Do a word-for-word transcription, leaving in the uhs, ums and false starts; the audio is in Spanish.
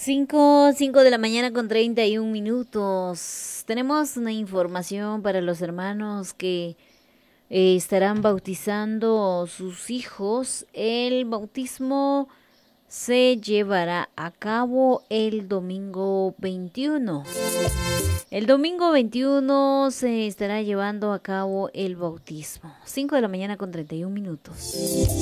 Cinco, cinco de la mañana con treinta y un minutos. Tenemos una información para los hermanos que eh, estarán bautizando sus hijos. El bautismo se llevará a cabo el domingo veintiuno. El domingo veintiuno se estará llevando a cabo el bautismo. Cinco de la mañana con treinta y un minutos.